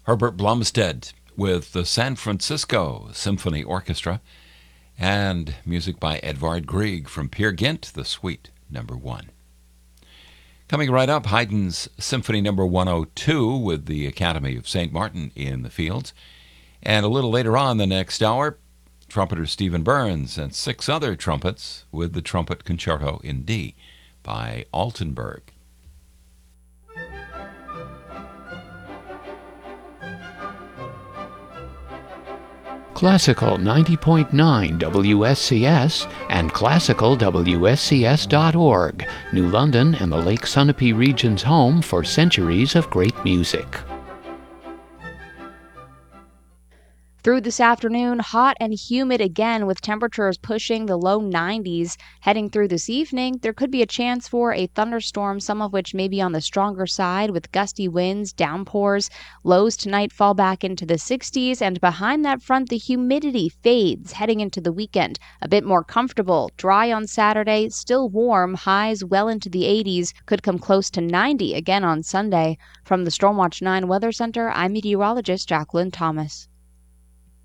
Herbert Blomstead with the San Francisco Symphony Orchestra, and music by Edvard Grieg from Peer Gynt, the Suite Number 1. Coming right up, Haydn's Symphony Number 102 with the Academy of St. Martin in the Fields. And a little later on the next hour, trumpeter Stephen Burns and 6 other trumpets with the Trumpet Concerto in D by Altenburg. Classical 90.9 WSCS and classicalwscs.org, New London and the Lake Sunapee region's home for centuries of great music. Through this afternoon, hot and humid again with temperatures pushing the low 90s. Heading through this evening, there could be a chance for a thunderstorm, some of which may be on the stronger side with gusty winds, downpours. Lows tonight fall back into the 60s, and behind that front, the humidity fades heading into the weekend. A bit more comfortable, dry on Saturday, still warm, highs well into the 80s, could come close to 90 again on Sunday. From the Stormwatch 9 Weather Center, I'm meteorologist Jacqueline Thomas.